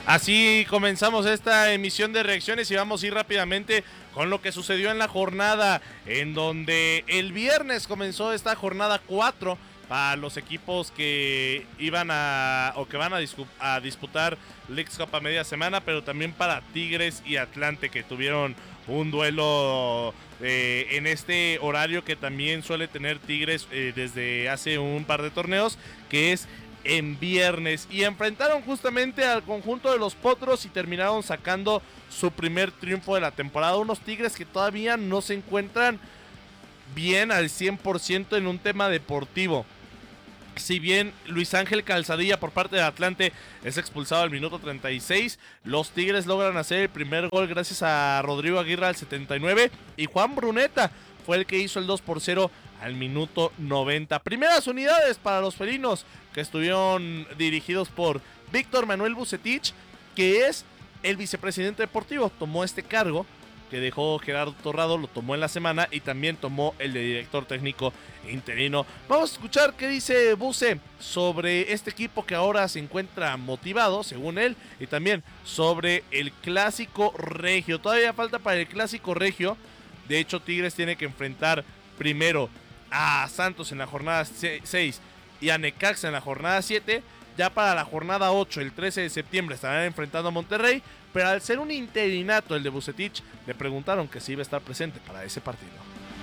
Así comenzamos esta emisión de reacciones y vamos a ir rápidamente con lo que sucedió en la jornada, en donde el viernes comenzó esta jornada 4 para los equipos que iban que van a disputar Leagues Cup a media semana, pero también para Tigres y Atlante, que tuvieron un duelo en este horario que también suele tener Tigres desde hace un par de torneos, que es en viernes, y enfrentaron justamente al conjunto de los Potros y terminaron sacando su primer triunfo de la temporada. Unos Tigres que todavía no se encuentran bien al 100% en un tema deportivo. Si bien Luis Ángel Calzadilla por parte de Atlante es expulsado al minuto 36, los Tigres logran hacer el primer gol gracias a Rodrigo Aguirre al 79 y Juan Bruneta fue el que hizo el 2-0 al minuto 90. Primeras unidades para los felinos, que estuvieron dirigidos por Víctor Manuel Vucetich, que es el vicepresidente deportivo. Tomó este cargo que dejó Gerardo Torrado, lo tomó en la semana y también tomó el de director técnico interino. Vamos a escuchar qué dice Buce sobre este equipo que ahora se encuentra motivado, según él, y también sobre el Clásico Regio. Todavía falta para el Clásico Regio. De hecho, Tigres tiene que enfrentar primero a Santos en la jornada 6 y a Necaxa en la jornada 7. Ya para la jornada 8, el 13 de septiembre, estarán enfrentando a Monterrey, pero al ser un interinato el de Vucetich, le preguntaron que si iba a estar presente para ese partido.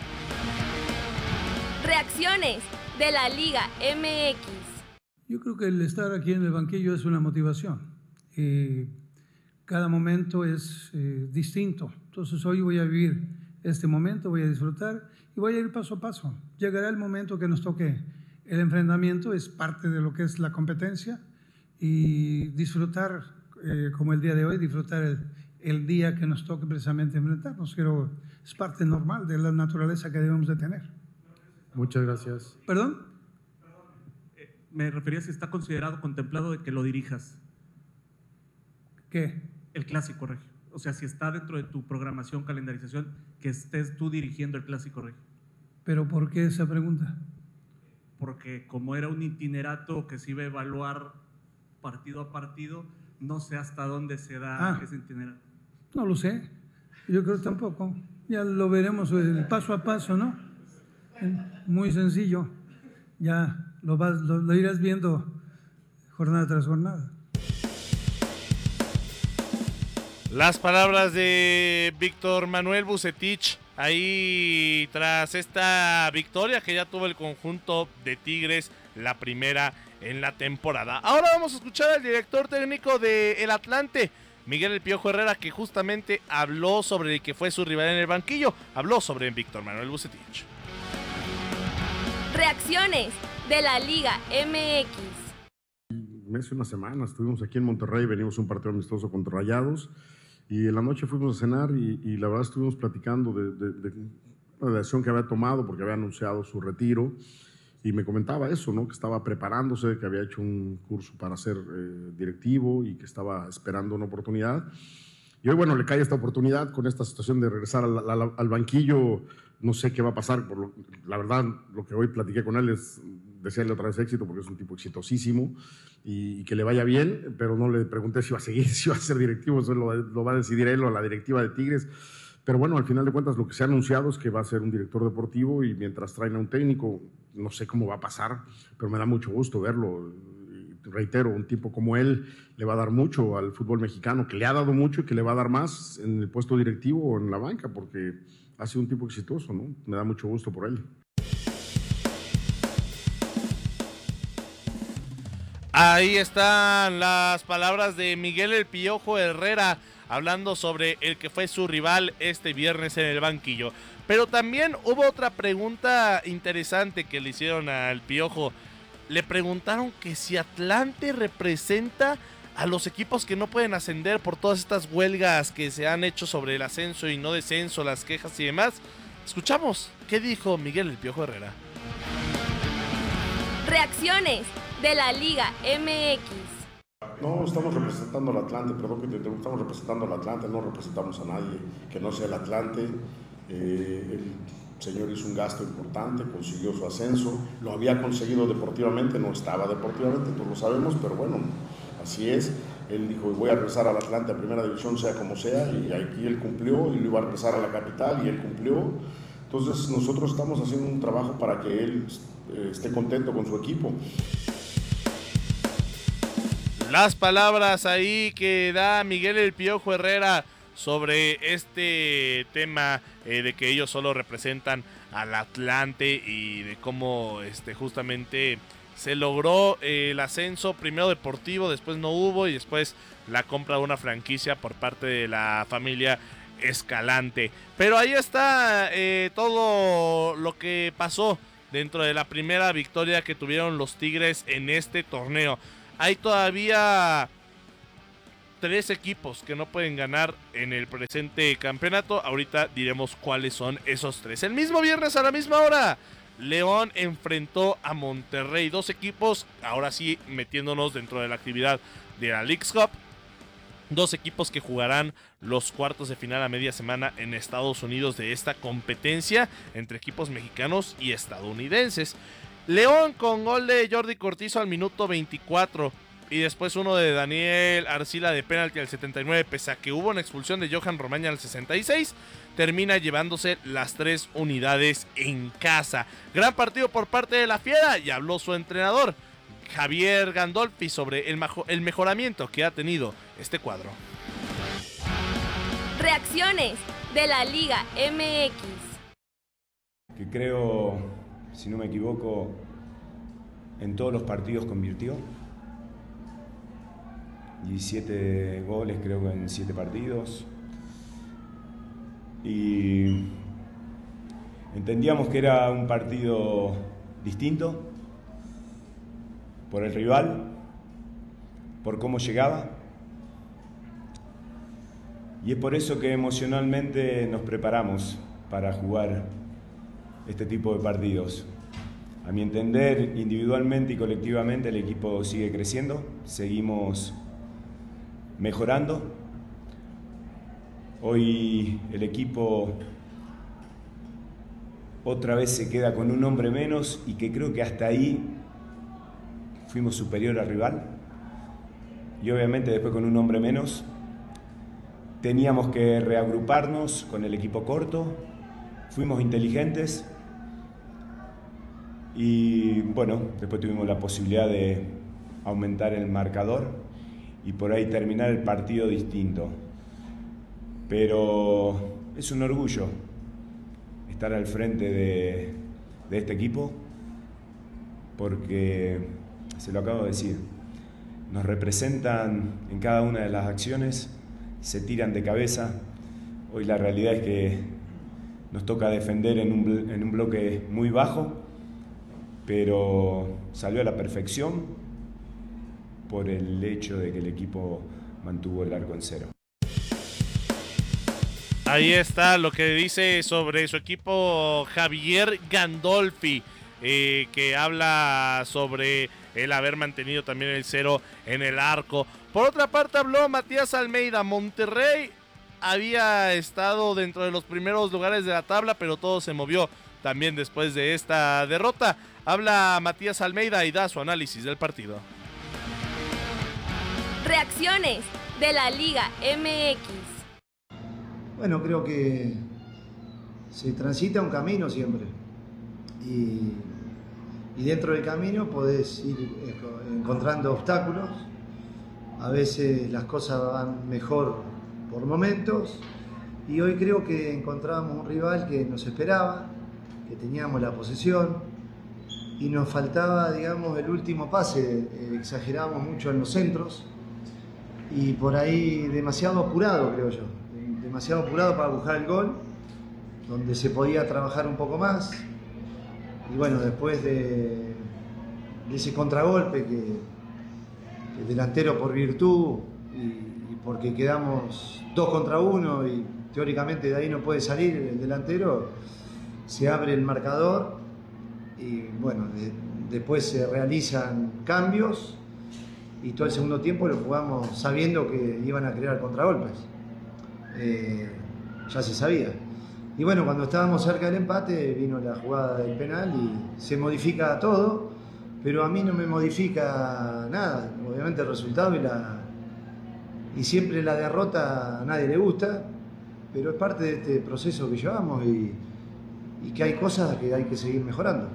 Reacciones de la Liga MX. Yo creo que el estar aquí en el banquillo es una motivación. Cada momento es distinto. Entonces hoy voy a vivir este momento, voy a disfrutar y voy a ir paso a paso. Llegará el momento que nos toque el enfrentamiento, es parte de lo que es la competencia, y disfrutar, como el día de hoy, disfrutar el día que nos toque precisamente enfrentarnos. Pero es parte normal de la naturaleza que debemos de tener. Muchas gracias. ¿Perdón? Me refería si está considerado, contemplado de que lo dirijas. ¿Qué? El Clásico Regio. O sea, si está dentro de tu programación, calendarización, que estés tú dirigiendo el Clásico Regio. ¿Pero por qué esa pregunta? Porque como era un itinerato que se iba a evaluar partido a partido, no sé hasta dónde se da ese itinerato. No lo sé, yo creo tampoco. Ya lo veremos paso a paso, ¿no? Muy sencillo. Ya lo irás viendo jornada tras jornada. Las palabras de Víctor Manuel Vucetich ahí tras esta victoria que ya tuvo el conjunto de Tigres, la primera en la temporada. Ahora vamos a escuchar al director técnico del Atlante, Miguel El Piojo Herrera, que justamente habló sobre el que fue su rival en el banquillo, habló sobre Víctor Manuel Vucetich. Reacciones de la Liga MX. Hace una semana estuvimos aquí en Monterrey, venimos a un partido amistoso contra Rayados, y en la noche fuimos a cenar y la verdad estuvimos platicando de la decisión que había tomado, porque había anunciado su retiro, y me comentaba eso, ¿no? Que estaba preparándose, que había hecho un curso para ser directivo y que estaba esperando una oportunidad. Y hoy, bueno, le cae esta oportunidad con esta situación de regresar al banquillo. No sé qué va a pasar. La verdad, lo que hoy platiqué con él es desearle otra vez éxito, porque es un tipo exitosísimo y que le vaya bien, pero no le pregunté si iba a seguir, si iba a ser directivo. Eso lo va a decidir él o la directiva de Tigres. Pero bueno, al final de cuentas, lo que se ha anunciado es que va a ser un director deportivo, y mientras traen a un técnico, no sé cómo va a pasar, pero me da mucho gusto verlo. Reitero, un tipo como él le va a dar mucho al fútbol mexicano, que le ha dado mucho y que le va a dar más en el puesto directivo o en la banca, porque ha sido un tipo exitoso, ¿no? Me da mucho gusto por él. Ahí están las palabras de Miguel El Piojo Herrera, hablando sobre el que fue su rival este viernes en el banquillo. Pero también hubo otra pregunta interesante que le hicieron al Piojo. Le preguntaron que si Atlante representa a los equipos que no pueden ascender por todas estas huelgas que se han hecho sobre el ascenso y no descenso, las quejas y demás. Escuchamos qué dijo Miguel El Piojo Herrera. Reacciones de la Liga MX. No, estamos representando al Atlante, perdón que te interrumpa, estamos representando al Atlante, no representamos a nadie que no sea el Atlante. El señor hizo un gasto importante, consiguió su ascenso, lo había conseguido deportivamente, no estaba deportivamente, todos lo sabemos, pero bueno, así es. Él dijo, voy a regresar al Atlante a Primera División, sea como sea, y aquí él cumplió, y lo iba a regresar a la capital, y él cumplió. Entonces nosotros estamos haciendo un trabajo para que él esté contento con su equipo. Las palabras ahí que da Miguel El Piojo Herrera sobre este tema de que ellos solo representan al Atlante y de cómo justamente se logró el ascenso, primero deportivo, después no hubo y después la compra de una franquicia por parte de la familia Escalante. Pero ahí está todo lo que pasó dentro de la primera victoria que tuvieron los Tigres en este torneo. Hay todavía 3 equipos que no pueden ganar en el presente campeonato. Ahorita diremos cuáles son esos 3. El mismo viernes a la misma hora, León enfrentó a Monterrey. 2 equipos, ahora sí metiéndonos dentro de la actividad de la Leagues Cup. 2 equipos que jugarán los cuartos de final a media semana en Estados Unidos de esta competencia entre equipos mexicanos y estadounidenses. León con gol de Jordi Cortizo al minuto 24 y después uno de Daniel Arcila de penalti al 79, pese a que hubo una expulsión de Johan Romaña al 66, termina llevándose las 3 unidades en casa. Gran partido por parte de la Fiera, y habló su entrenador Javier Gandolfi sobre el mejoramiento que ha tenido este cuadro. Reacciones de la Liga MX. Que creo, si no me equivoco, en todos los partidos convirtió. 17 goles creo que en 7 partidos. Y entendíamos que era un partido distinto por el rival, por cómo llegaba. Y es por eso que emocionalmente nos preparamos para jugar este tipo de partidos. A mi entender, individualmente y colectivamente el equipo sigue creciendo, seguimos mejorando. Hoy el equipo otra vez se queda con un hombre menos y que creo que hasta ahí fuimos superior al rival. Y obviamente después con un hombre menos teníamos que reagruparnos con el equipo corto, fuimos inteligentes y bueno, después tuvimos la posibilidad de aumentar el marcador y por ahí terminar el partido distinto. Pero es un orgullo estar al frente de este equipo porque, se lo acabo de decir, nos representan en cada una de las acciones, se tiran de cabeza. Hoy la realidad es que nos toca defender en un bloque muy bajo, pero salió a la perfección por el hecho de que el equipo mantuvo el arco en cero. Ahí está lo que dice sobre su equipo Javier Gandolfi, que habla sobre el haber mantenido también el cero en el arco. Por otra parte habló Matías Almeida. Monterrey había estado dentro de los primeros lugares de la tabla, pero todo se movió también después de esta derrota. Habla Matías Almeida y da su análisis del partido. Reacciones de la Liga MX. Bueno, creo que se transita un camino siempre y dentro del camino podés ir encontrando obstáculos. A veces las cosas van mejor por momentos y hoy creo que encontramos un rival que nos esperaba, que teníamos la posesión y nos faltaba, digamos, el último pase. Exageramos mucho en los centros y por ahí demasiado apurado, creo yo. Demasiado apurado para buscar el gol, donde se podía trabajar un poco más. Y bueno, después de ese contragolpe que el delantero por virtud y porque quedamos 2 contra 1 y teóricamente de ahí no puede salir el delantero, se abre el marcador y bueno, después se realizan cambios y todo el segundo tiempo lo jugamos sabiendo que iban a crear contragolpes. Ya se sabía. Y bueno, cuando estábamos cerca del empate vino la jugada del penal y se modifica todo, pero a mí no me modifica nada. Obviamente el resultado y siempre la derrota a nadie le gusta, pero es parte de este proceso que llevamos y que hay cosas que hay que seguir mejorando.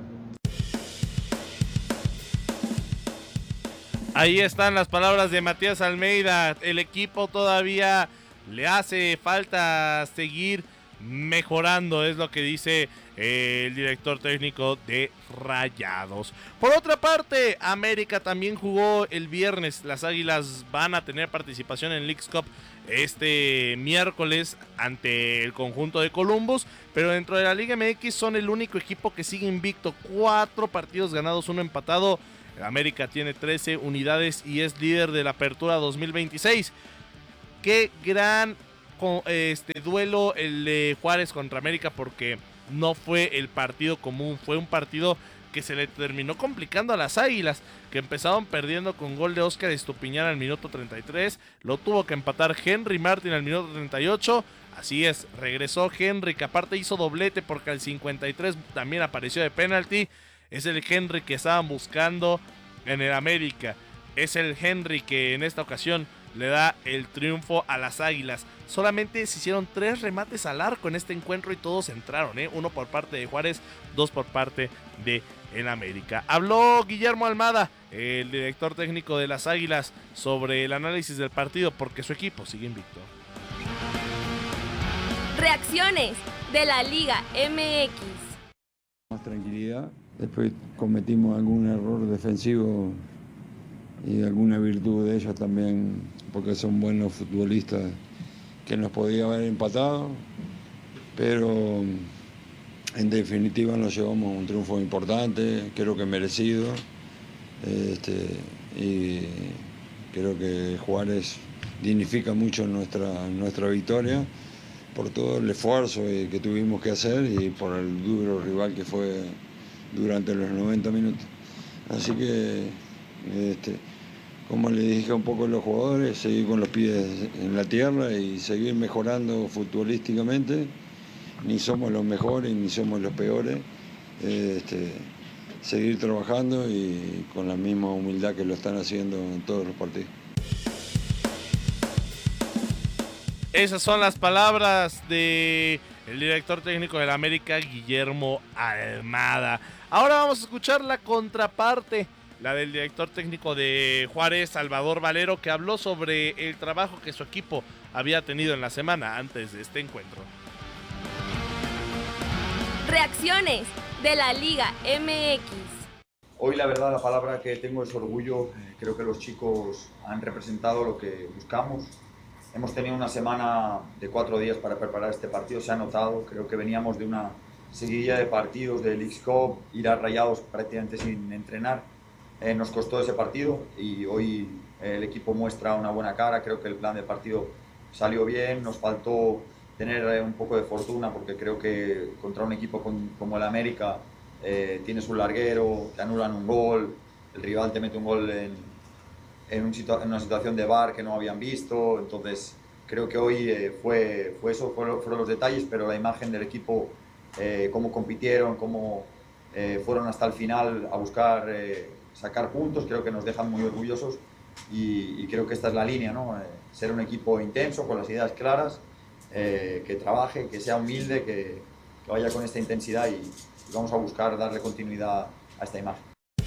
Ahí están las palabras de Matías Almeida. El equipo todavía le hace falta seguir mejorando, es lo que dice el director técnico de Rayados. Por otra parte, América también jugó el viernes. Las Águilas van a tener participación en Leagues Cup este miércoles ante el conjunto de Columbus, pero dentro de la Liga MX son el único equipo que sigue invicto, 4 partidos ganados, 1 empatado. América tiene 13 unidades y es líder de la Apertura 2026. Qué gran duelo el de Juárez contra América, porque no fue el partido común, fue un partido que se le terminó complicando a las Águilas, que empezaron perdiendo con gol de Óscar Estupiñán al minuto 33, lo tuvo que empatar Henry Martin al minuto 38, así es, regresó Henry, que aparte hizo doblete porque al 53 también apareció de penalti. Es el Henry que estaban buscando en el América, es el Henry que en esta ocasión le da el triunfo a las Águilas. Solamente se hicieron 3 remates al arco en este encuentro y todos entraron, 1 por parte de Juárez, 2 por parte de el América. Habló Guillermo Almada, el director técnico de las Águilas, sobre el análisis del partido, porque su equipo sigue invicto. Reacciones de la Liga MX. Más tranquilidad. Después cometimos algún error defensivo y alguna virtud de ellos también, porque son buenos futbolistas, que nos podía haber empatado, pero en definitiva nos llevamos un triunfo importante, creo que merecido, y creo que Juárez dignifica mucho nuestra victoria por todo el esfuerzo que tuvimos que hacer y por el duro rival que fue durante los 90 minutos. Así que, como le dije un poco a los jugadores, seguir con los pies en la tierra y seguir mejorando futbolísticamente. Ni somos los mejores ni somos los peores. Seguir trabajando y con la misma humildad que lo están haciendo en todos los partidos. Esas son las palabras del director técnico del América, Guillermo Almada. Ahora vamos a escuchar la contraparte, la del director técnico de Juárez, Salvador Valero, que habló sobre el trabajo que su equipo había tenido en la semana antes de este encuentro. Reacciones de la Liga MX. Hoy la verdad la palabra que tengo es orgullo. Creo que los chicos han representado lo que buscamos. Hemos tenido una semana de 4 días para preparar este partido, se ha notado. Creo que veníamos de una seguidilla de partidos de Leagues Cup, ir a Rayados prácticamente sin entrenar. Nos costó ese partido y hoy el equipo muestra una buena cara. Creo que el plan de partido salió bien, nos faltó tener un poco de fortuna porque creo que contra un equipo como el América tienes un larguero, te anulan un gol, el rival te mete un gol en una situación de VAR que no habían visto. Entonces creo que hoy fue eso, fueron los detalles, pero la imagen del equipo, cómo compitieron, cómo fueron hasta el final a buscar sacar puntos, creo que nos dejan muy orgullosos y creo que esta es la línea, ¿no? Ser un equipo intenso, con las ideas claras, que trabaje, que sea humilde, que vaya con esta intensidad y vamos a buscar darle continuidad a esta imagen.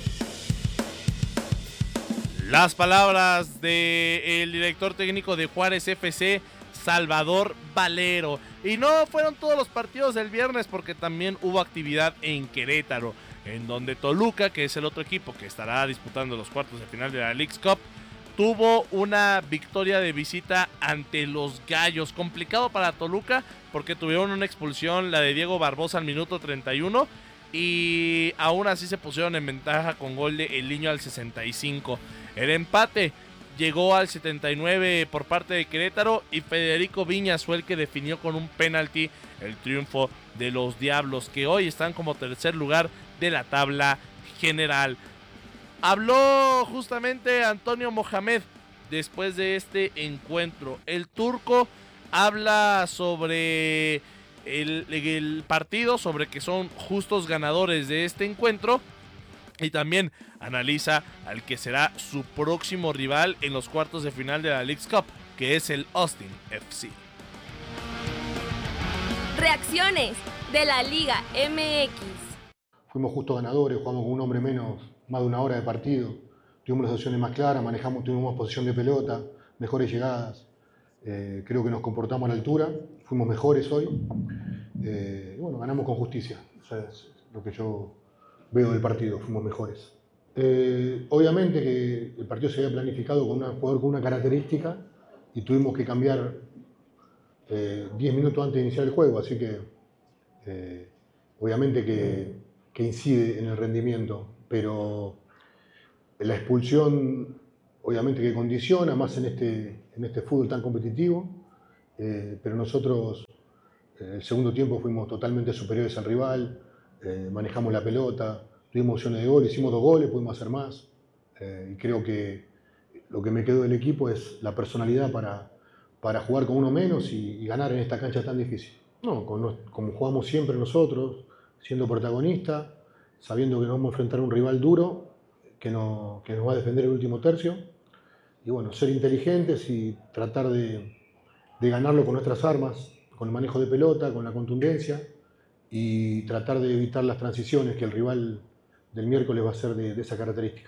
Las palabras del director técnico de Juárez FC, Salvador Valero. Y no fueron todos los partidos del viernes, porque también hubo actividad en Querétaro, en donde Toluca, que es el otro equipo que estará disputando los cuartos de final de la Leagues Cup, tuvo una victoria de visita ante los Gallos. Complicado para Toluca porque tuvieron una expulsión, la de Diego Barbosa al minuto 31, y aún así se pusieron en ventaja con gol de El Niño al 65. El empate llegó al 79 por parte de Querétaro y Federico Viñas fue el que definió con un penalti el triunfo de los Diablos, que hoy están como tercer lugar de la tabla general. Habló justamente Antonio Mohamed después de este encuentro. El turco habla sobre el partido, sobre que son justos ganadores de este encuentro Y también analiza al que será su próximo rival en los cuartos de final de la Leagues Cup, que es el Austin FC. Reacciones de la Liga MX. Fuimos justo ganadores, jugamos con un hombre menos, más de una hora de partido. Tuvimos las opciones más claras, tuvimos posesión de pelota, mejores llegadas. Creo que nos comportamos a la altura, fuimos mejores hoy. Y bueno, ganamos con justicia. O sea, es lo que yo veo del partido, fuimos mejores. Obviamente que el partido se había planificado con un jugador con una característica y tuvimos que cambiar 10 minutos antes de iniciar el juego, así que obviamente que incide en el rendimiento, pero la expulsión obviamente que condiciona más en este fútbol tan competitivo, pero nosotros el segundo tiempo fuimos totalmente superiores al rival, manejamos la pelota, tuvimos opciones de gol, hicimos 2 goles, pudimos hacer más, y creo que lo que me quedó del equipo es la personalidad para jugar con uno menos y ganar en esta cancha tan difícil. No, como jugamos siempre nosotros, siendo protagonistas, sabiendo que nos vamos a enfrentar a un rival duro, que nos va a defender el último tercio, y bueno, ser inteligentes y tratar de ganarlo con nuestras armas, con el manejo de pelota, con la contundencia, y tratar de evitar las transiciones que el rival del miércoles va a ser de esa característica.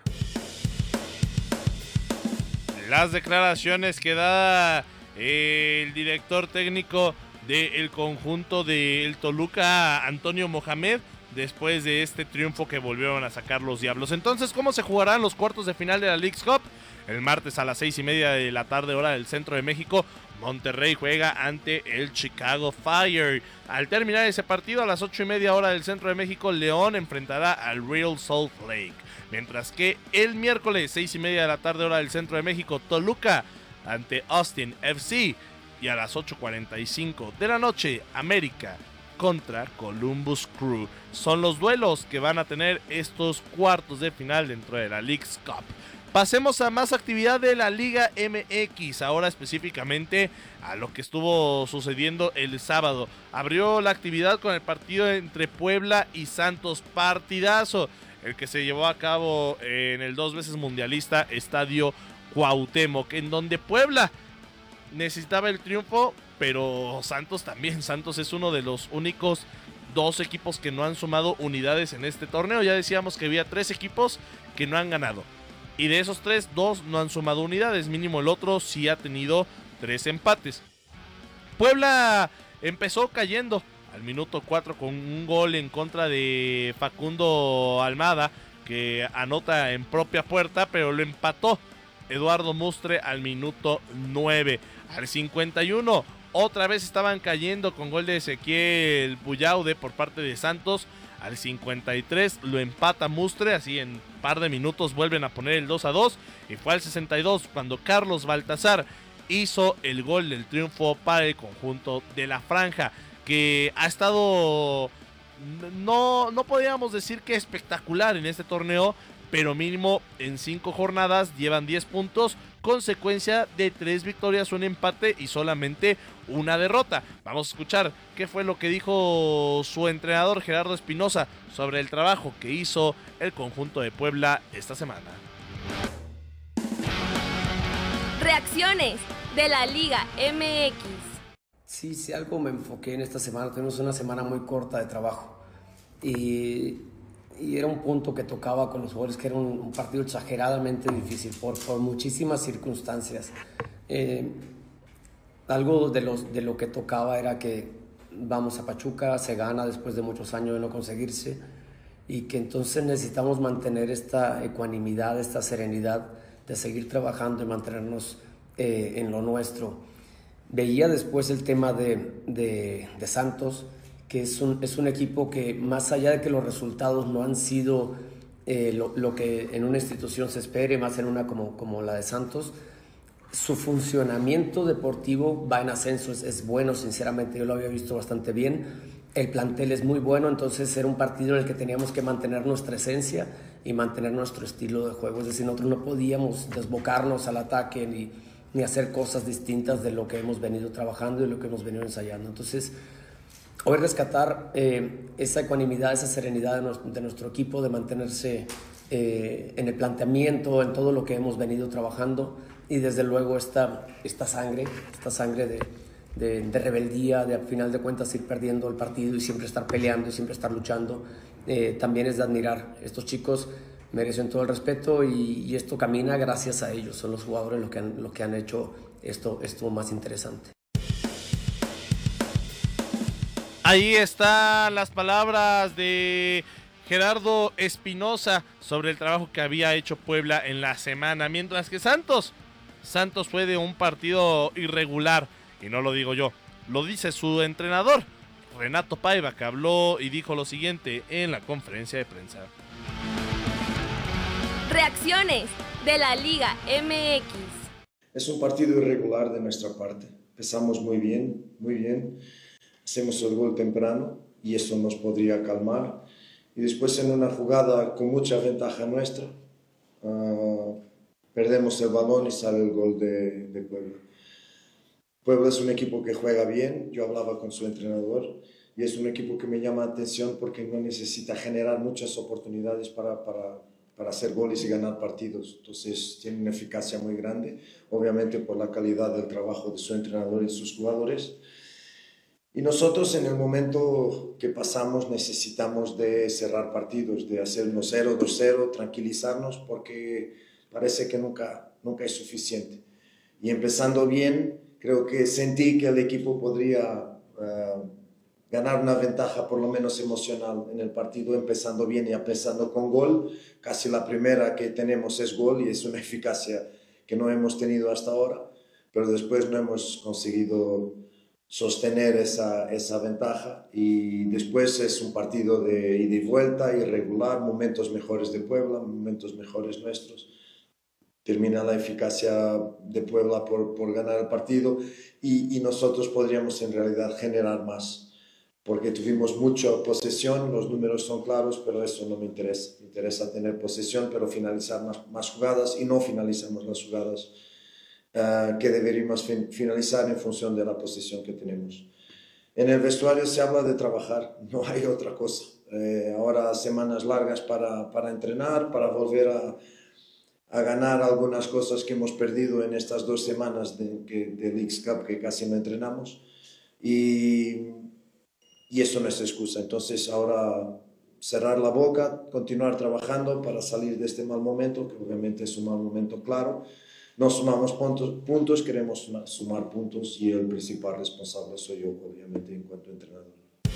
Las declaraciones que da el director técnico del conjunto del Toluca, Antonio Mohamed, después de este triunfo que volvieron a sacar los Diablos. Entonces, ¿cómo se jugarán los cuartos de final de la Leagues Cup? El martes a las 6:30 de la tarde, hora del centro de México, Monterrey juega ante el Chicago Fire. Al terminar ese partido, a las 8:30 hora del centro de México, León enfrentará al Real Salt Lake. Mientras que el miércoles, 6:30 de la tarde, hora del centro de México, Toluca ante Austin FC. Y a las 8:45 de la noche, América contra Columbus Crew. Son los duelos que van a tener estos cuartos de final dentro de la Leagues Cup. Pasemos a más actividad de la Liga MX, ahora específicamente a lo que estuvo sucediendo el sábado. Abrió la actividad con el partido entre Puebla y Santos, partidazo, el que se llevó a cabo en el 2 veces mundialista Estadio Cuauhtémoc, en donde Puebla necesitaba el triunfo, pero Santos también. Santos es uno de los únicos 2 equipos que no han sumado unidades en este torneo. Ya decíamos que había 3 equipos que no han ganado. Y de esos 3, 2 no han sumado unidades. Mínimo el otro sí ha tenido 3 empates. Puebla empezó cayendo al minuto 4 con un gol en contra de Facundo Almada, que anota en propia puerta, pero lo empató Eduardo Mustre al minuto 9. Al 51, otra vez estaban cayendo con gol de Ezequiel Buyaude por parte de Santos. Al 53 lo empata Mustre, así en un par de minutos vuelven a poner el 2-2. Y fue al 62 cuando Carlos Baltazar hizo el gol del triunfo para el conjunto de la Franja, que ha estado, no podríamos decir que espectacular en este torneo, pero mínimo en 5 jornadas llevan 10 puntos, consecuencia de 3 victorias, un empate y solamente una derrota. Vamos a escuchar qué fue lo que dijo su entrenador Gerardo Espinosa sobre el trabajo que hizo el conjunto de Puebla esta semana. Reacciones de la Liga MX. Sí, algo me enfoqué en esta semana. Tenemos una semana muy corta de trabajo y era un punto que tocaba con los jugadores, que era un partido exageradamente difícil por muchísimas circunstancias. Algo de lo que tocaba era que vamos a Pachuca, se gana después de muchos años de no conseguirse, y que entonces necesitamos mantener esta ecuanimidad, esta serenidad de seguir trabajando y mantenernos en lo nuestro. Veía después el tema de Santos, que es un equipo que, más allá de que los resultados no han sido lo que en una institución se espere, más en una como la de Santos, su funcionamiento deportivo va en ascenso, es bueno, sinceramente yo lo había visto bastante bien, el plantel es muy bueno, entonces era un partido en el que teníamos que mantener nuestra esencia y mantener nuestro estilo de juego, es decir, nosotros no podíamos desbocarnos al ataque ni hacer cosas distintas de lo que hemos venido trabajando y lo que hemos venido ensayando. Entonces, hoy rescatar esa ecuanimidad, esa serenidad de nuestro equipo, de mantenerse en el planteamiento, en todo lo que hemos venido trabajando, y desde luego esta sangre de rebeldía, de al final de cuentas ir perdiendo el partido y siempre estar peleando y siempre estar luchando, también es de admirar. Estos chicos merecen todo el respeto y esto camina gracias a ellos, son los jugadores lo que han hecho esto más interesante. Ahí están las palabras de Gerardo Espinoza sobre el trabajo que había hecho Puebla en la semana, mientras que Santos fue de un partido irregular, y no lo digo yo, lo dice su entrenador, Renato Paiva, que habló y dijo lo siguiente en la conferencia de prensa. Reacciones de la Liga MX. Es un partido irregular de nuestra parte. Empezamos muy bien. Hacemos el gol temprano y eso nos podría calmar. Y después en una jugada con mucha ventaja nuestra, perdemos el balón y sale el gol de Puebla. Puebla es un equipo que juega bien, yo hablaba con su entrenador, y es un equipo que me llama la atención porque no necesita generar muchas oportunidades para hacer goles y ganar partidos. Entonces tiene una eficacia muy grande, obviamente por la calidad del trabajo de su entrenador y sus jugadores. Y nosotros en el momento que pasamos necesitamos de cerrar partidos, de hacer 1-0, 2-0, tranquilizarnos, porque parece que nunca es suficiente. Y empezando bien, creo que sentí que el equipo podría ganar una ventaja por lo menos emocional en el partido, empezando bien y empezando con gol. Casi la primera que tenemos es gol y es una eficacia que no hemos tenido hasta ahora, pero después no hemos conseguido sostener esa ventaja, y después es un partido de ida y vuelta, irregular, momentos mejores de Puebla, momentos mejores nuestros. Termina la eficacia de Puebla por ganar el partido y nosotros podríamos en realidad generar más, porque tuvimos mucha posesión, los números son claros, pero eso no me interesa. Me interesa tener posesión, pero finalizar más jugadas, y no finalizamos las jugadas que deberíamos finalizar en función de la posesión que tenemos. En el vestuario se habla de trabajar, no hay otra cosa. Ahora semanas largas para entrenar, para volver a ganar algunas cosas que hemos perdido en estas 2 semanas de Leagues Cup, que casi no entrenamos, y eso no es excusa. Entonces ahora cerrar la boca, continuar trabajando para salir de este mal momento, que obviamente es un mal momento claro. No sumamos puntos, queremos sumar puntos, y el principal responsable soy yo, obviamente, en cuanto a entrenador.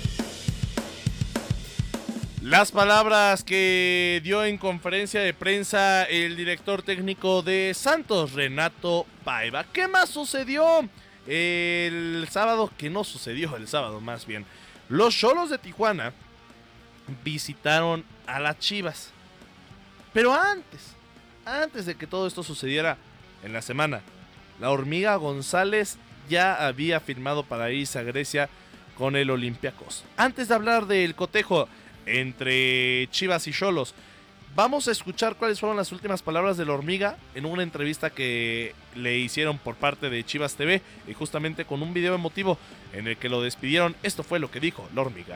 Las palabras que dio en conferencia de prensa el director técnico de Santos, Renato Paiva. ¿Qué más sucedió el sábado? Que no sucedió el sábado, más bien. Los Xolos de Tijuana visitaron a las Chivas. Pero antes de que todo esto sucediera en la semana, la Hormiga González ya había firmado para irse a Grecia con el Olympiacos. Antes de hablar del cotejo entre Chivas y Xolos, vamos a escuchar cuáles fueron las últimas palabras de la Hormiga en una entrevista que le hicieron por parte de Chivas TV, y justamente con un video emotivo en el que lo despidieron. Esto fue lo que dijo la Hormiga.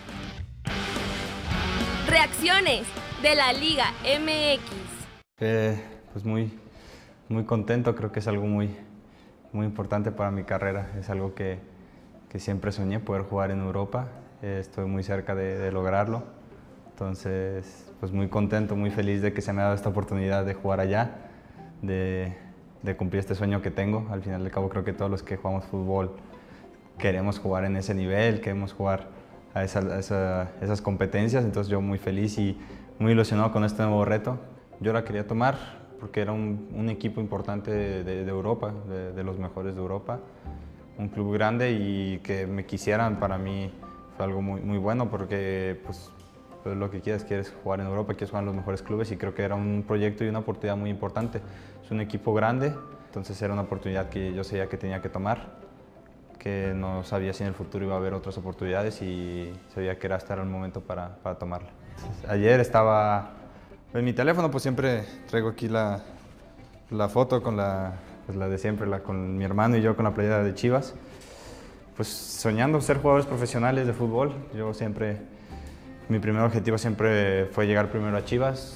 Reacciones de la Liga MX. Pues muy contento, creo que es algo muy importante para mi carrera, es algo que siempre soñé, poder jugar en Europa, estoy muy cerca de lograrlo, entonces pues muy contento, muy feliz de que se me ha dado esta oportunidad de jugar allá, de cumplir este sueño que tengo. Al final del cabo creo que todos los que jugamos fútbol queremos jugar en ese nivel, queremos jugar a esas competencias, entonces yo muy feliz y muy ilusionado con este nuevo reto. Yo la quería tomar porque era un equipo importante de Europa, de los mejores de Europa, un club grande, y que me quisieran para mí fue algo muy bueno, porque pues lo que quieres jugar en Europa, quieres jugar en los mejores clubes, y creo que era un proyecto y una oportunidad muy importante. Es un equipo grande, entonces era una oportunidad que yo sabía que tenía que tomar, que no sabía si en el futuro iba a haber otras oportunidades, y sabía que era hasta el momento para tomarla. Ayer estaba en mi teléfono, pues siempre traigo aquí la foto con la de siempre, con mi hermano y yo con la playera de Chivas. Pues soñando ser jugadores profesionales de fútbol. Yo siempre, mi primer objetivo siempre fue llegar primero a Chivas.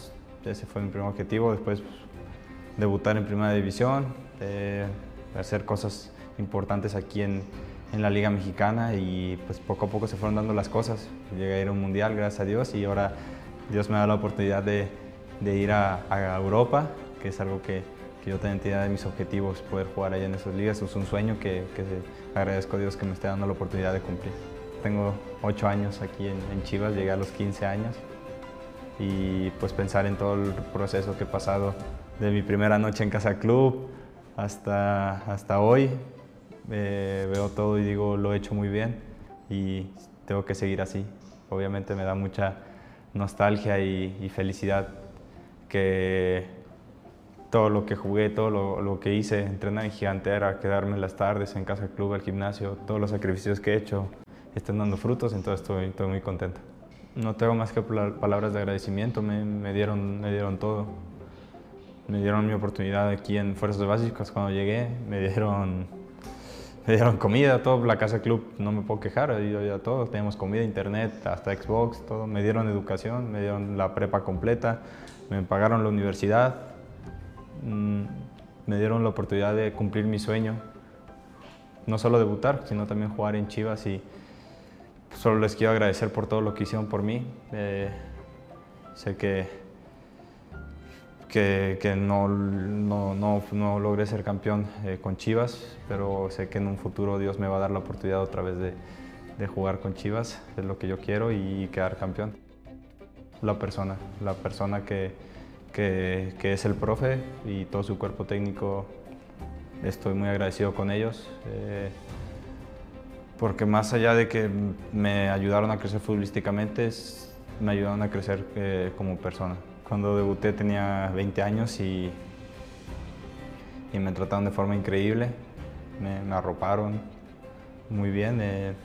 ese fue mi primer objetivo. Después pues, debutar en Primera División, hacer cosas importantes aquí en la Liga Mexicana y pues poco a poco se fueron dando las cosas. Llegué a ir a un mundial, gracias a Dios, y ahora Dios me da la oportunidad de ir a Europa, que es algo que yo también tenía de mis objetivos, poder jugar allá en esas ligas. Es un sueño que agradezco a Dios que me esté dando la oportunidad de cumplir. Tengo 8 años aquí en Chivas, llegué a los 15 años y pues pensar en todo el proceso que he pasado de mi primera noche en Casa Club hasta hoy. Veo todo y digo, lo he hecho muy bien y tengo que seguir así. Obviamente me da mucha nostalgia y felicidad que todo lo que jugué, todo lo que hice, entrenar en Gigantera, quedarme en las tardes en Casa Club, al gimnasio, todos los sacrificios que he hecho están dando frutos, entonces estoy muy contento. No tengo más que palabras de agradecimiento, me dieron todo. Me dieron mi oportunidad aquí en Fuerzas Básicas cuando llegué, me dieron comida, todo, la Casa Club, no me puedo quejar, ya todo, teníamos comida, internet, hasta Xbox, todo, me dieron educación, me dieron la prepa completa, me pagaron la universidad, me dieron la oportunidad de cumplir mi sueño, no solo debutar, sino también jugar en Chivas y solo les quiero agradecer por todo lo que hicieron por mí. Sé que no logré ser campeón con Chivas, pero sé que en un futuro Dios me va a dar la oportunidad otra vez de jugar con Chivas, es lo que yo quiero, y quedar campeón. La persona que es el profe y todo su cuerpo técnico, estoy muy agradecido con ellos, porque más allá de que me ayudaron a crecer futbolísticamente, me ayudaron a crecer como persona. Cuando debuté tenía 20 años y me trataron de forma increíble, me arroparon muy bien.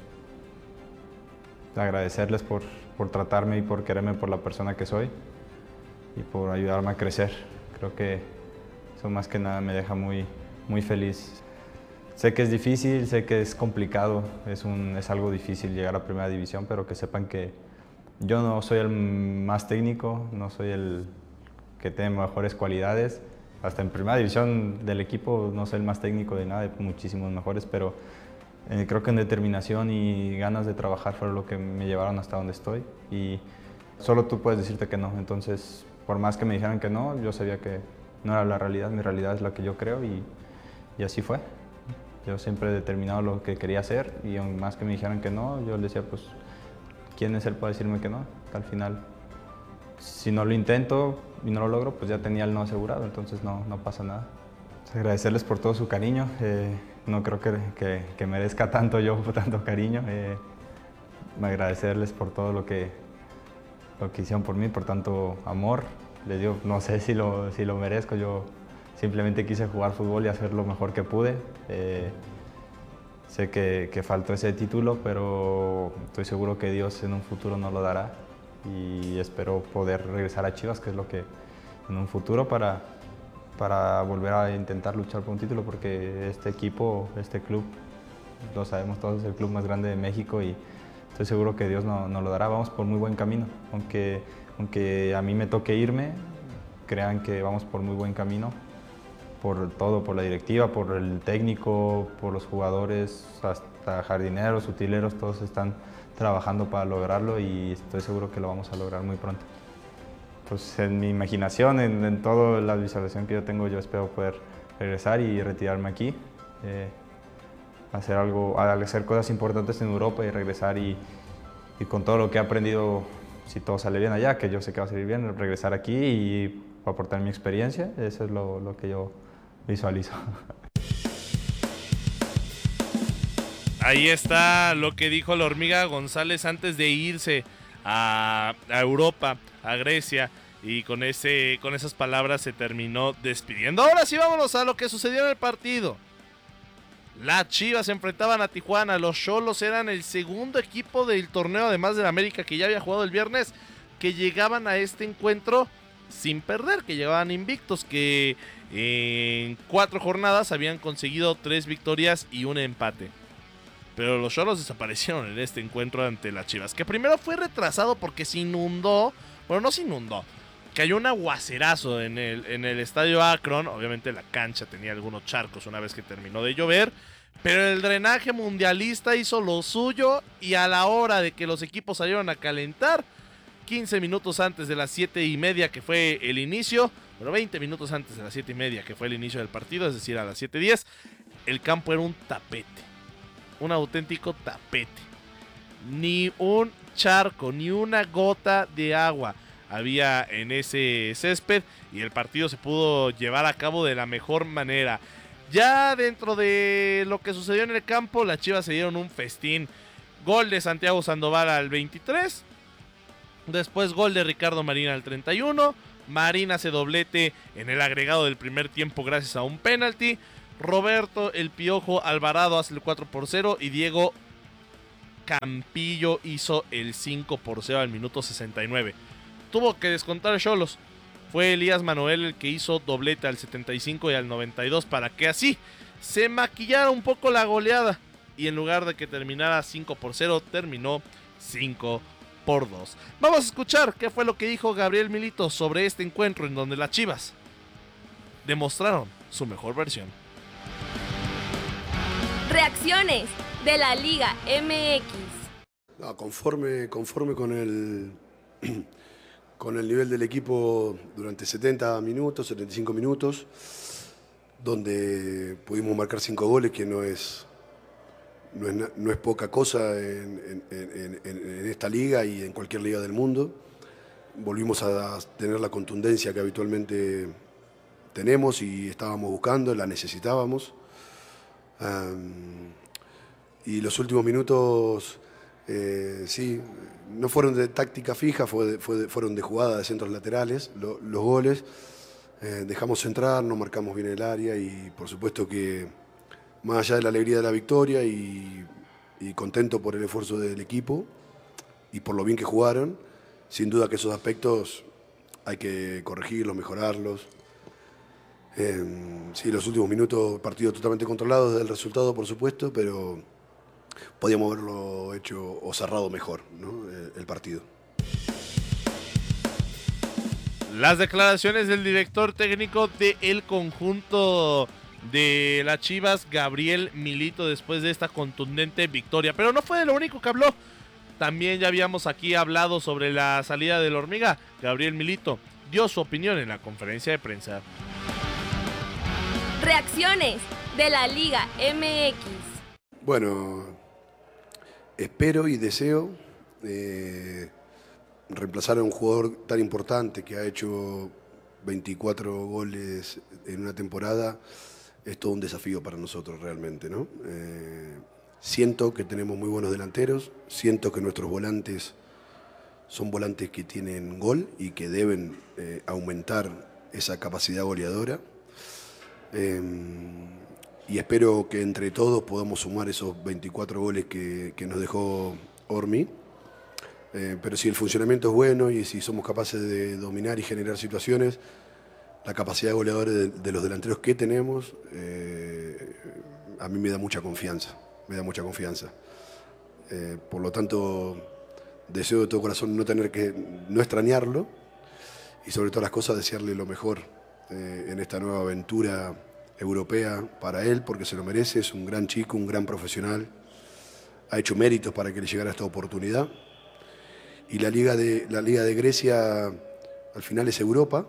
Agradecerles por tratarme y por quererme por la persona que soy y por ayudarme a crecer. Creo que eso más que nada me deja muy feliz. Sé que es difícil, sé que es complicado, es algo difícil llegar a Primera División, pero que sepan que yo no soy el más técnico, no soy el que tiene mejores cualidades. Hasta en Primera División del equipo no soy el más técnico de nada, hay muchísimos mejores, pero creo que en determinación y ganas de trabajar fueron lo que me llevaron hasta donde estoy. Y solo tú puedes decirte que no, entonces por más que me dijeran que no, yo sabía que no era la realidad, mi realidad es la que yo creo y así fue. Yo siempre he determinado lo que quería hacer y aún más que me dijeran que no, yo les decía, pues, ¿quién es él para decirme que no? Al final, si no lo intento y no lo logro, pues ya tenía el no asegurado, entonces no pasa nada. Agradecerles por todo su cariño, no creo que merezca tanto yo, tanto cariño. Agradecerles por todo lo que hicieron por mí, por tanto amor. Les digo, no sé si lo merezco, yo simplemente quise jugar fútbol y hacer lo mejor que pude. Sé que faltó ese título, pero estoy seguro que Dios en un futuro nos lo dará y espero poder regresar a Chivas, que es lo que en un futuro para volver a intentar luchar por un título, porque este equipo, este club, lo sabemos todos, es el club más grande de México y estoy seguro que Dios nos lo dará. Vamos por muy buen camino, aunque a mí me toque irme, crean que vamos por muy buen camino. Por todo, por la directiva, por el técnico, por los jugadores, hasta jardineros, utileros, todos están trabajando para lograrlo y estoy seguro que lo vamos a lograr muy pronto. Pues en mi imaginación, en toda la visualización que yo tengo, yo espero poder regresar y retirarme aquí, hacer cosas importantes en Europa y regresar y con todo lo que he aprendido, si todo sale bien allá, que yo sé que va a salir bien, regresar aquí y aportar mi experiencia, eso es lo que yo visualizo. Ahí está lo que dijo la Hormiga González antes de irse a Europa, a Grecia, y con esas palabras se terminó despidiendo. Ahora sí, vámonos a lo que sucedió en el partido. Las Chivas se enfrentaban a Tijuana, los Xolos eran el segundo equipo del torneo, además del América que ya había jugado el viernes, que llegaban a este encuentro sin perder, que llegaban invictos, que en 4 jornadas habían conseguido 3 victorias y un empate. Pero los Xolos desaparecieron en este encuentro ante las Chivas, que primero fue retrasado porque se inundó, bueno, no se inundó, cayó un aguacerazo en el estadio Akron. Obviamente la cancha tenía algunos charcos una vez que terminó de llover, pero el drenaje mundialista hizo lo suyo y a la hora de que los equipos salieron a calentar, 15 minutos antes de las 7:30 que fue el inicio, bueno, 20 minutos antes de las 7:30 que fue el inicio del partido, es decir, a las 7:10, el campo era un tapete, un auténtico tapete. Ni un charco, ni una gota de agua había en ese césped y el partido se pudo llevar a cabo de la mejor manera. Ya dentro de lo que sucedió en el campo, las Chivas se dieron un festín. Gol de Santiago Sandoval al 23. Después gol de Ricardo Marín al 31. Marín hace doblete en el agregado del primer tiempo gracias a un penalti. Roberto El Piojo Alvarado hace el 4-0 y Diego Campillo hizo el 5-0 al minuto 69. Tuvo que descontar Xolos. Fue Elías Manuel el que hizo doblete al 75 y al 92 para que así se maquillara un poco la goleada. Y en lugar de que terminara 5-0, terminó 5-2. Vamos a escuchar qué fue lo que dijo Gabriel Milito sobre este encuentro en donde las Chivas demostraron su mejor versión. Reacciones de la Liga MX. No, conforme con el nivel del equipo durante 70 minutos, 75 minutos, donde pudimos marcar 5 goles, que no es poca cosa en esta liga y en cualquier liga del mundo. Volvimos a tener la contundencia que habitualmente tenemos y estábamos buscando, la necesitábamos. Y los últimos minutos, sí, no fueron de táctica fija, fueron de jugada de centros laterales, los goles. Dejamos entrar, no marcamos bien el área y por supuesto que más allá de la alegría de la victoria y contento por el esfuerzo del equipo y por lo bien que jugaron, sin duda que esos aspectos hay que corregirlos, mejorarlos. Sí, los últimos minutos, partido totalmente controlado desde el resultado, por supuesto, pero podíamos haberlo hecho o cerrado mejor, ¿no? El partido. Las declaraciones del director técnico del conjunto de las Chivas, Gabriel Milito, después de esta contundente victoria. Pero no fue de lo único que habló. También ya habíamos aquí hablado sobre la salida del Hormiga. Gabriel Milito dio su opinión en la conferencia de prensa. Reacciones de la Liga MX. Bueno, espero y deseo reemplazar a un jugador tan importante que ha hecho 24 goles en una temporada. Es todo un desafío para nosotros realmente, ¿no? Siento que tenemos muy buenos delanteros, siento que nuestros volantes son volantes que tienen gol y que deben aumentar esa capacidad goleadora. Y espero que entre todos podamos sumar esos 24 goles que nos dejó Ormi. Pero si el funcionamiento es bueno y si somos capaces de dominar y generar situaciones, la capacidad goleadora de los delanteros que tenemos, a mí me da mucha confianza, por lo tanto, deseo de todo corazón no extrañarlo y sobre todas las cosas desearle lo mejor en esta nueva aventura europea para él, porque se lo merece. Es un gran chico, un gran profesional, ha hecho méritos para que le llegara esta oportunidad. Y la Liga de Grecia al final es Europa.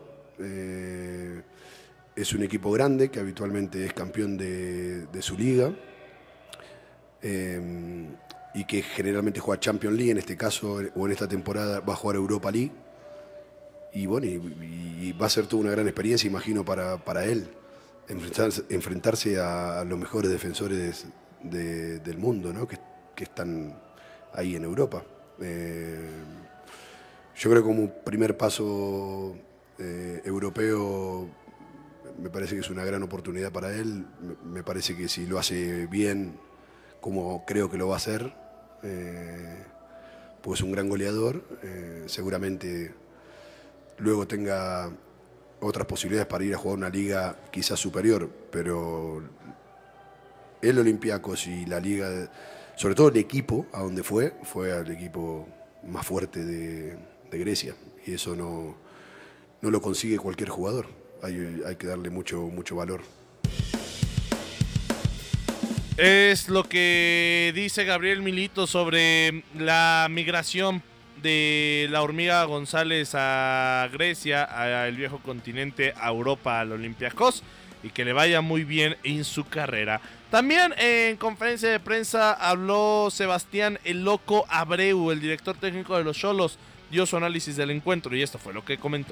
Es un equipo grande que habitualmente es campeón de su liga y que generalmente juega Champions League, en este caso o en esta temporada va a jugar Europa League y bueno, y va a ser toda una gran experiencia, imagino, para él enfrentarse a los mejores defensores del mundo, ¿no? que están ahí en Europa. Yo creo que como primer paso europeo me parece que es una gran oportunidad para él. Me parece que si lo hace bien, como creo que lo va a hacer, pues un gran goleador, seguramente luego tenga otras posibilidades para ir a jugar una liga quizás superior, pero el Olympiacos y la liga, sobre todo el equipo a donde fue al equipo más fuerte de Grecia, y eso no lo consigue cualquier jugador. Hay que darle mucho valor. Es lo que dice Gabriel Milito sobre la migración de la Hormiga González a Grecia, al viejo continente, a Europa, al Olympiacos, y que le vaya muy bien en su carrera. También en conferencia de prensa habló Sebastián El Loco Abreu, el director técnico de los Xolos, dio su análisis del encuentro y esto fue lo que comentó.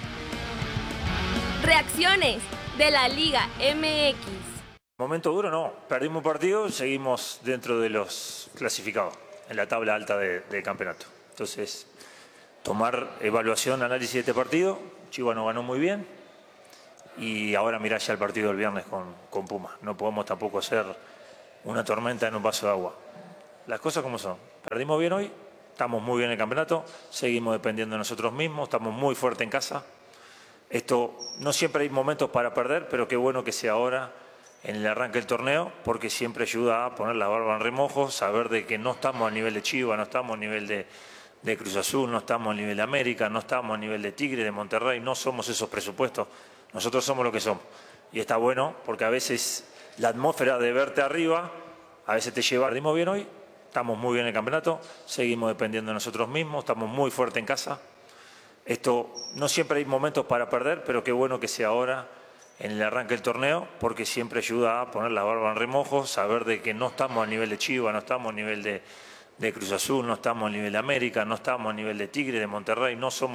Reacciones de la Liga MX. Momento duro no, perdimos un partido, seguimos dentro de los clasificados, en la tabla alta del campeonato. Entonces, tomar evaluación, análisis de este partido, Chivas nos ganó muy bien y ahora mirar ya el partido del viernes con Puma. No podemos tampoco hacer una tormenta en un vaso de agua. Las cosas como son, perdimos bien hoy, estamos muy bien en el campeonato, seguimos dependiendo de nosotros mismos, estamos muy fuertes en casa. Esto, no siempre hay momentos para perder, pero qué bueno que sea ahora en el arranque del torneo, porque siempre ayuda a poner la barba en remojo, saber de que no estamos a nivel de Chivas, no estamos a nivel de Cruz Azul, no estamos a nivel de América, no estamos a nivel de Tigre, de Monterrey, no somos esos presupuestos, nosotros somos lo que somos. Y está bueno, porque a veces la atmósfera de verte arriba, a veces te lleva. Perdimos bien hoy, estamos muy bien en el campeonato, seguimos dependiendo de nosotros mismos, estamos muy fuertes en casa. Esto, no siempre hay momentos para perder, pero qué bueno que sea ahora en el arranque del torneo, porque siempre ayuda a poner la barba en remojo, saber de que no estamos a nivel de Chivas, no estamos a nivel de Cruz Azul, no estamos a nivel de América, no estamos a nivel de Tigre, de Monterrey, no somos